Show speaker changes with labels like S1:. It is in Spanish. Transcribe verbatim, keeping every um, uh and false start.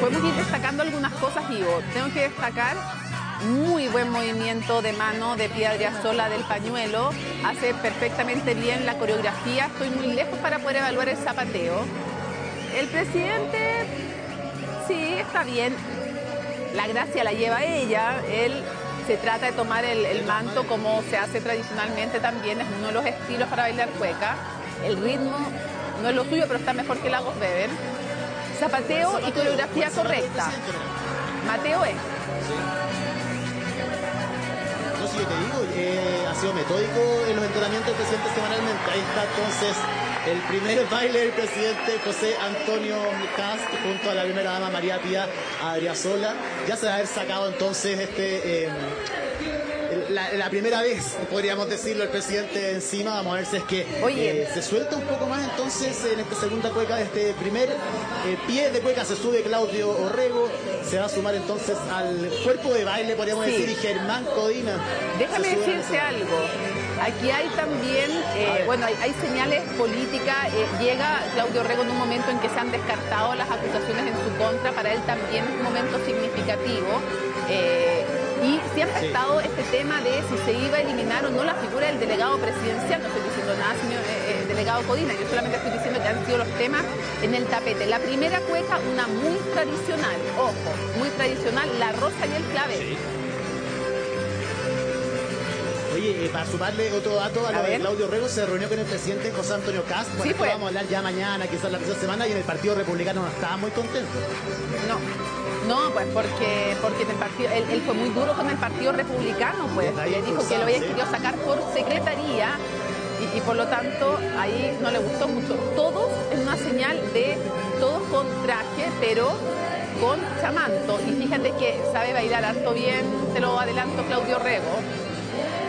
S1: podemos ir destacando algunas cosas, Ivo. Tengo que destacar muy buen movimiento de mano de Pia Adriasola del pañuelo. Hace perfectamente bien la coreografía. Estoy muy lejos para poder evaluar el zapateo. El presidente, sí, está bien. La gracia la lleva ella. Él se trata de tomar el, el manto como se hace tradicionalmente también. Es uno de los estilos para bailar cueca. El ritmo no es lo suyo, pero está mejor que Lagos Weber. Zapateo y coreografía correcta. Mateo es.
S2: No, sí, yo te digo, eh, ha sido metódico en los entrenamientos del presidente semanalmente. Ahí está entonces el primer baile del presidente José Antonio Kast junto a la primera dama María Pía Adriasola. Ya se va a haber sacado entonces este... Eh, La, la primera vez, podríamos decirlo, el presidente encima. Vamos a ver si es que
S1: Oye.
S2: Eh, se suelta un poco más entonces en esta segunda cueca, de este primer eh, pie de cueca. Se sube Claudio Orrego, se va a sumar entonces al cuerpo de baile, podríamos
S1: Sí.
S2: decir, y Germán Codina.
S1: Déjame
S2: se sube en
S1: decirte
S2: ese-
S1: algo. Aquí hay también, eh, bueno, hay, hay señales políticas. Eh, llega Claudio Orrego en un momento en que se han descartado las acusaciones en su contra. Para él también es un momento significativo. Eh, y siempre
S2: Sí.
S1: ha estado este tema de si se iba a eliminar o no la figura del delegado presidencial. No estoy diciendo nada, señor eh, eh, delegado Codina. Yo solamente estoy diciendo que han sido los temas en el tapete. La primera cueca, una muy tradicional. Ojo, muy tradicional. La rosa y el clavel.
S2: Sí. Oye, eh, para sumarle otro dato a lo
S1: A
S2: de
S1: ver.
S2: Claudio Orrego, se reunió con el presidente José Antonio Kast. Bueno,
S1: Sí,
S2: esto
S1: pues.
S2: vamos a hablar ya mañana, quizás la próxima semana, y en el Partido Republicano no estaba muy contento.
S1: No, no, pues porque, porque en el partido, él, él fue muy duro con el Partido Republicano, pues.
S2: Desde ahí
S1: Le dijo que lo
S2: impulsado,
S1: había
S2: sí.
S1: querido sacar por secretaría y, y por lo tanto ahí no le gustó mucho. Todos es una señal de todos con traje, pero con chamanto. Y fíjate que sabe bailar harto bien, te lo adelanto, Claudio Rego.